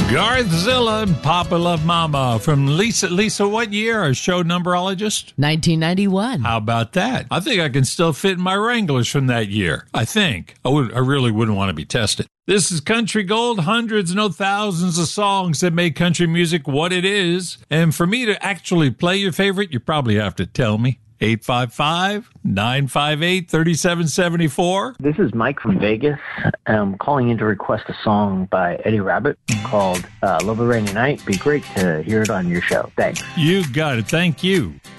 Garthzilla and Papa Love Mama from Lisa. Lisa, what year? A show numberologist? 1991. How about that? I think I can still fit in my Wranglers from that year. I think. I really wouldn't want to be tested. This is Country Gold, hundreds, no thousands of songs that make country music what it is. And for me to actually play your favorite, you probably have to tell me. 855-958-3774. This is Mike from Vegas. I'm calling in to request a song by Eddie Rabbitt called Love a Rainy Night. Be great to hear it on your show. Thanks. You got it. Thank you.